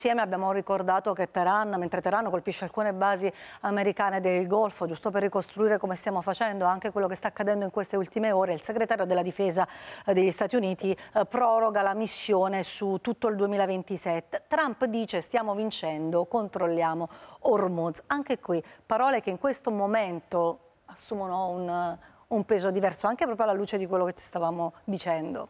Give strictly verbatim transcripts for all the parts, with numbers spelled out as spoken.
Insieme abbiamo ricordato che Teheran, mentre Teheran colpisce alcune basi americane del Golfo, giusto per ricostruire come stiamo facendo anche quello che sta accadendo in queste ultime ore, il segretario della difesa degli Stati Uniti eh, proroga la missione su tutto il duemilaventisette. Trump dice stiamo vincendo, controlliamo Hormuz. Anche qui parole che in questo momento assumono un, un peso diverso, anche proprio alla luce di quello che ci stavamo dicendo.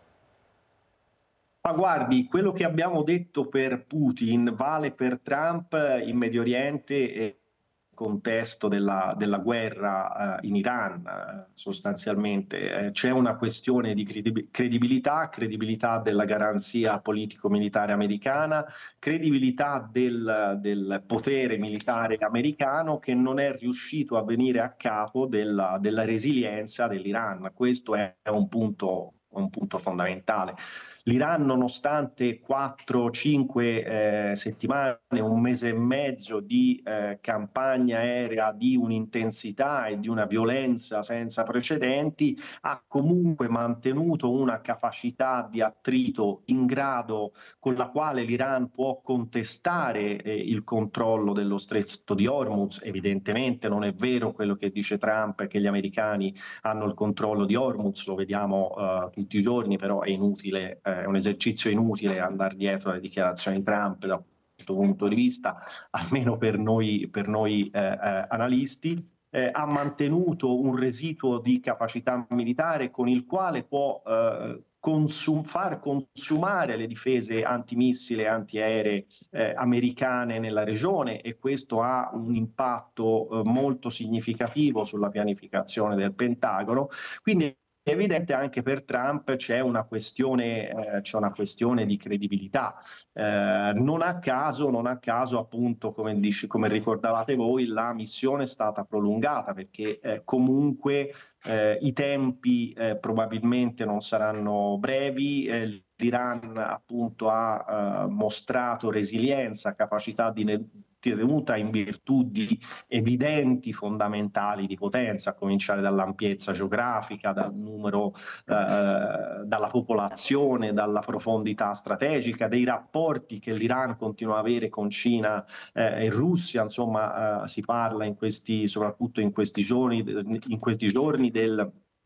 Ma guardi, quello che abbiamo detto per Putin vale per Trump in Medio Oriente e nel contesto della, della guerra eh, in Iran, eh, sostanzialmente. Eh, c'è una questione di credi- credibilità, credibilità della garanzia politico-militare americana, credibilità del, del potere militare americano che non è riuscito a venire a capo della, della resilienza dell'Iran. Questo è un punto, un punto fondamentale. L'Iran, nonostante quattro cinque eh, settimane, un mese e mezzo di eh, campagna aerea di un'intensità e di una violenza senza precedenti, ha comunque mantenuto una capacità di attrito in grado con la quale l'Iran può contestare eh, il controllo dello stretto di Hormuz. Evidentemente non è vero quello che dice Trump, che gli americani hanno il controllo di Hormuz, lo vediamo uh, tutti i giorni, però è inutile, eh, è un esercizio inutile andare dietro alle dichiarazioni di Trump da questo punto di vista, almeno per noi, per noi eh, eh, analisti. Eh, ha mantenuto un residuo di capacità militare con il quale può eh, consum- far consumare le difese antimissile e antiaeree eh, americane nella regione, e questo ha un impatto eh, molto significativo sulla pianificazione del Pentagono. Quindi è evidente anche per Trump c'è una questione, eh, c'è una questione di credibilità. Eh, non a caso, non a caso, appunto, come, dici, come ricordavate voi, la missione è stata prolungata perché eh, comunque eh, i tempi eh, probabilmente non saranno brevi. Eh, L'Iran appunto ha eh, mostrato resilienza, capacità di ne- tenuta in virtù di evidenti fondamentali di potenza, a cominciare dall'ampiezza geografica, dal numero, eh, dalla popolazione, dalla profondità strategica, dei rapporti che l'Iran continua a avere con Cina eh, e Russia. Insomma, eh, si parla in questi, soprattutto in questi giorni, in questi giorni del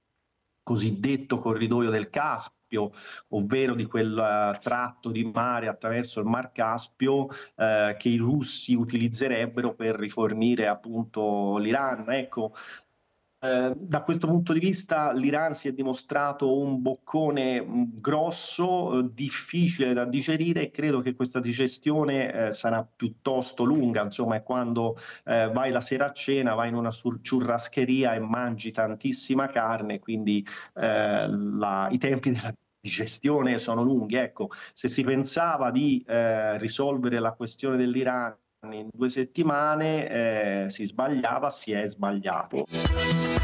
cosiddetto corridoio del Caspio, ovvero di quel uh, tratto di mare attraverso il Mar Caspio eh, che i russi utilizzerebbero per rifornire appunto l'Iran. Ecco, eh, da questo punto di vista l'Iran si è dimostrato un boccone mh, grosso, eh, difficile da digerire, e credo che questa digestione eh, sarà piuttosto lunga. Insomma, è quando eh, vai la sera a cena, vai in una sur- ciurrascheria e mangi tantissima carne, quindi eh, la- i tempi della digestione sono lunghi. Ecco, se si pensava di eh, risolvere la questione dell'Iran in due settimane, eh, si sbagliava, si è sbagliato.